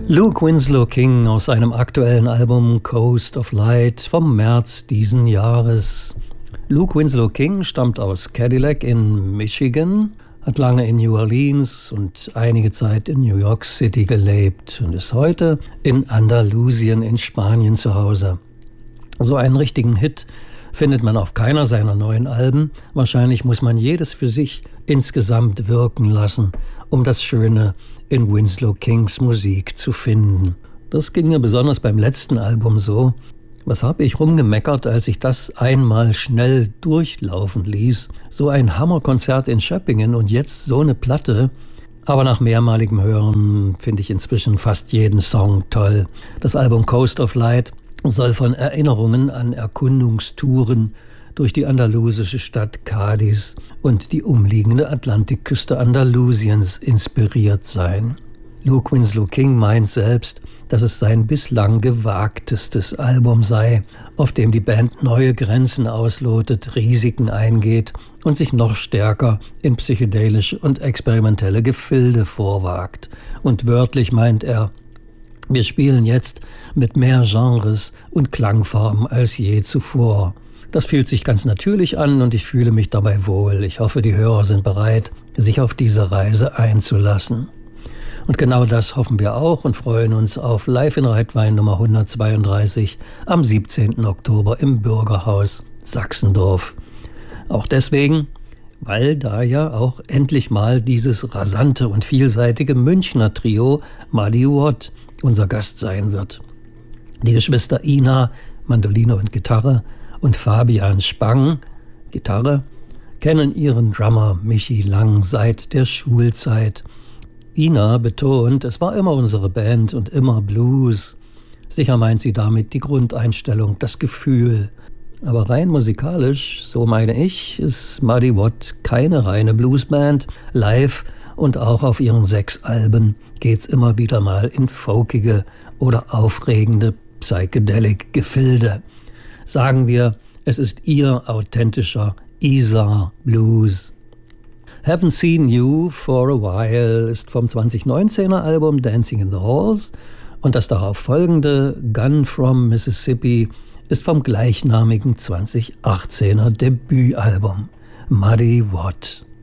Luke Winslow King aus seinem aktuellen Album Coast of Light vom März diesen Jahres. Luke Winslow King stammt aus Cadillac in Michigan, hat lange in New Orleans und einige Zeit in New York City gelebt und ist heute in Andalusien in Spanien zu Hause. So einen richtigen Hit findet man auf keiner seiner neuen Alben. Wahrscheinlich muss man jedes für sich insgesamt wirken lassen, um das Schöne in Winslow Kings Musik zu finden. Das ging mir besonders beim letzten Album so. Was habe ich rumgemeckert, als ich das einmal schnell durchlaufen ließ? So ein Hammerkonzert in Schöppingen und jetzt so eine Platte. Aber nach mehrmaligem Hören finde ich inzwischen fast jeden Song toll. Das Album Coast of Light soll von Erinnerungen an Erkundungstouren durch die andalusische Stadt Cádiz und die umliegende Atlantikküste Andalusiens inspiriert sein. Luke Winslow King meint selbst, dass es sein bislang gewagtestes Album sei, auf dem die Band neue Grenzen auslotet, Risiken eingeht und sich noch stärker in psychedelische und experimentelle Gefilde vorwagt. Und wörtlich meint er: Wir spielen jetzt mit mehr Genres und Klangfarben als je zuvor. Das fühlt sich ganz natürlich an und ich fühle mich dabei wohl. Ich hoffe, die Hörer sind bereit, sich auf diese Reise einzulassen. Und genau das hoffen wir auch und freuen uns auf Live in Reitwein Nummer 132 am 17. Oktober im Bürgerhaus Sachsendorf. Auch deswegen, weil da ja auch endlich mal dieses rasante und vielseitige Münchner Trio Muddy Watt unser Gast sein wird. Die Geschwister Ina, Mandoline und Gitarre, und Fabian Spang, Gitarre, kennen ihren Drummer Michi Lang seit der Schulzeit. Ina betont, es war immer unsere Band und immer Blues. Sicher meint sie damit die Grundeinstellung, das Gefühl. Aber rein musikalisch, so meine ich, ist Muddy Watt keine reine Bluesband. Live und auch auf ihren 6 Alben geht's immer wieder mal in folkige oder aufregende Psychedelic-Gefilde. Sagen wir, es ist ihr authentischer Isar Blues. Haven't Seen You for a While ist vom 2019er Album Dancing in the Halls und das darauf folgende Gun from Mississippi ist vom gleichnamigen 2018er Debütalbum Muddy Watt.